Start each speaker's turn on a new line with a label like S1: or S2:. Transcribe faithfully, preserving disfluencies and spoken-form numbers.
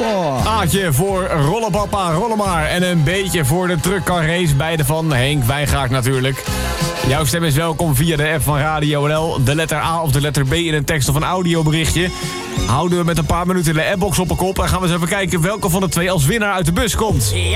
S1: voor.
S2: Aatje voor Rollenpapa, Rollenmaar. En een beetje voor de truckcar-race. Beide van Henk Wijngaard natuurlijk. Jouw stem is welkom via de app van Radio N L. De letter A of de letter B in een tekst of een audioberichtje. Houden we met een paar minuten de appbox op de kop. En gaan we eens even kijken welke van de twee als winnaar uit de bus komt.